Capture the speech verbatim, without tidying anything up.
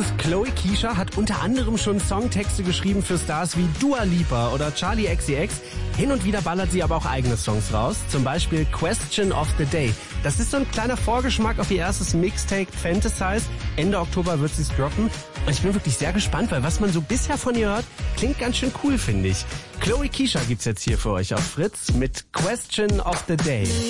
ist Chloe Keysha, hat unter anderem schon Songtexte geschrieben für Stars wie Dua Lipa oder Charli X C X. Hin und wieder ballert sie aber auch eigene Songs raus, zum Beispiel Question of the Day. Das ist so ein kleiner Vorgeschmack auf ihr erstes Mixtape Fantasize. Ende Oktober wird sie es droppen. Und ich bin wirklich sehr gespannt, weil was man so bisher von ihr hört, klingt ganz schön cool, finde ich. Chloe Keysha gibt's jetzt hier für euch auf Fritz mit Question of the Day.